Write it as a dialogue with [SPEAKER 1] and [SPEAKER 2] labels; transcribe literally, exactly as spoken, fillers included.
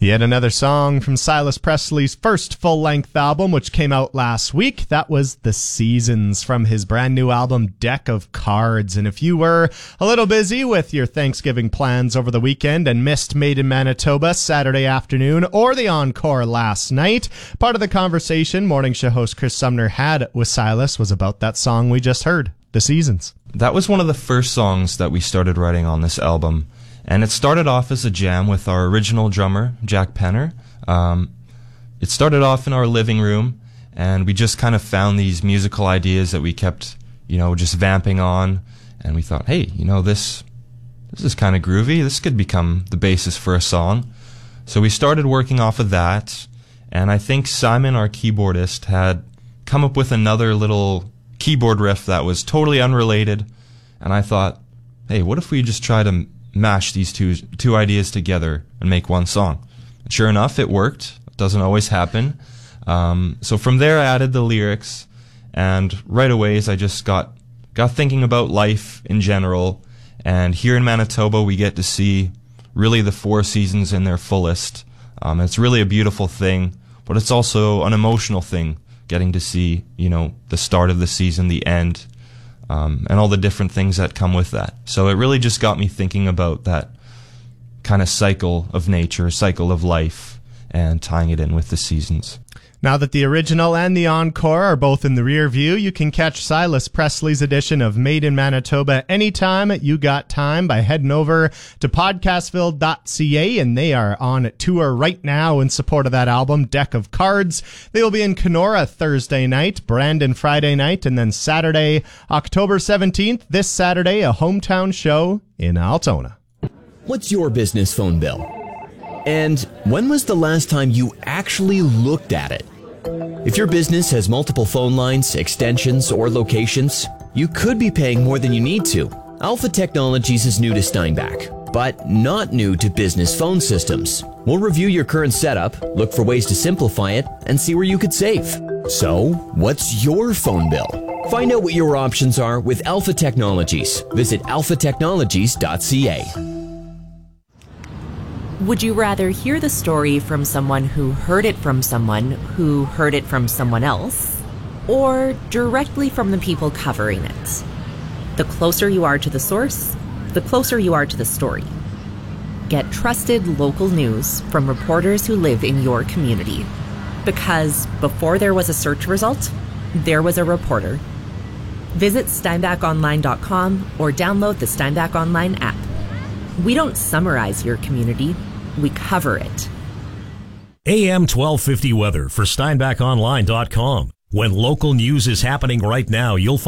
[SPEAKER 1] Yet another song from Silas Presley's first full-length album, which came out last week. That was The Seasons from his brand new album, Deck of Cards. And if you were a little busy with your Thanksgiving plans over the weekend and missed Made in Manitoba Saturday afternoon or the encore last night, part of the conversation morning show host Chris Sumner had with Silas was about that song we just heard, The Seasons.
[SPEAKER 2] That was one of the first songs that we started writing on this album. And it started off as a jam with our original drummer, Jack Penner. Um, it started off in our living room, and we just kind of found these musical ideas that we kept, you know, just vamping on. And we thought, hey, you know, this this is kind of groovy. This could become the basis for a song. So we started working off of that. And I think Simon, our keyboardist, had come up with another little keyboard riff that was totally unrelated. And I thought, hey, what if we just try to mash these two two ideas together and make one song? And sure enough, it worked. It doesn't always happen. Um, so from there, I added the lyrics, and right away, I just got got thinking about life in general. And here in Manitoba, we get to see really the four seasons in their fullest. Um, it's really a beautiful thing, but it's also an emotional thing, getting to see, you know, the start of the season, the end, Um, and all the different things that come with that. So it really just got me thinking about that kind of cycle of nature, cycle of life, and tying it in with the seasons.
[SPEAKER 1] Now that the original and the encore are both in the rear view, you can catch Silas Presley's edition of Made in Manitoba anytime you got time by heading over to podcastville dot c a, and they are on tour right now in support of that album, Deck of Cards. They will be in Kenora Thursday night, Brandon Friday night, and then Saturday, October seventeenth, this Saturday, a hometown show in Altona.
[SPEAKER 3] What's your business phone bill? And when was the last time you actually looked at it? If your business has multiple phone lines, extensions, or locations, you could be paying more than you need to. Alpha Technologies is new to Steinbach, but not new to business phone systems. We'll review your current setup, look for ways to simplify it, and see where you could save. So, what's your phone bill? Find out what your options are with Alpha Technologies. Visit alpha technologies dot c a.
[SPEAKER 4] Would you rather hear the story from someone who heard it from someone who heard it from someone else, or directly from the people covering it? The closer you are to the source, the closer you are to the story. Get trusted local news from reporters who live in your community. Because before there was a search result, there was a reporter. Visit steinbach online dot com or download the Steinbach Online app. We don't summarize your community, we cover it.
[SPEAKER 5] A M twelve fifty weather for steinbach online dot com. When local news is happening right now, you'll find